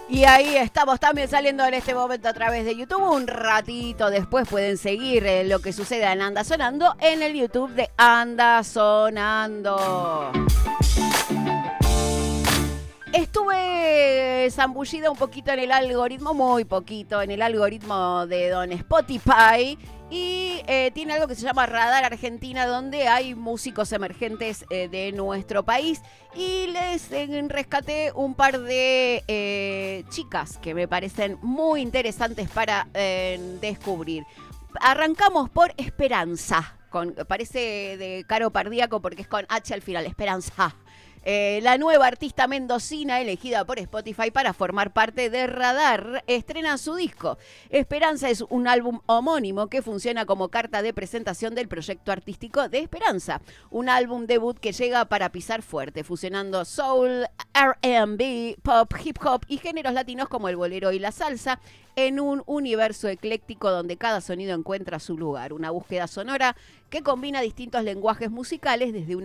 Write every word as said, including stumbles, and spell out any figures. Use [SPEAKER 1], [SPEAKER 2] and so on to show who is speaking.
[SPEAKER 1] Y ahí estamos también saliendo en este momento a través de YouTube. Un ratito después pueden seguir eh, lo que suceda en Anda Sonando en el YouTube de Anda Sonando. Estuve zambullida un poquito en el algoritmo, muy poquito, en el algoritmo de Don Spotify. Y eh, tiene algo que se llama Radar Argentina, donde hay músicos emergentes eh, de nuestro país. Y les eh, rescaté un par de eh, chicas que me parecen muy interesantes para eh, descubrir. Arrancamos por Esperanza. Con, parece de Caro Pardíaco porque es con H al final, Esperanza. Eh, la nueva artista mendocina elegida por Spotify para formar parte de Radar estrena su disco. Esperanza es un álbum homónimo que funciona como carta de presentación del proyecto artístico de Esperanza. Un álbum debut que llega para pisar fuerte, fusionando soul, R and B, pop, hip hop y géneros latinos como el bolero y la salsa en un universo ecléctico donde cada sonido encuentra su lugar. Una búsqueda sonora que combina distintos lenguajes musicales desde una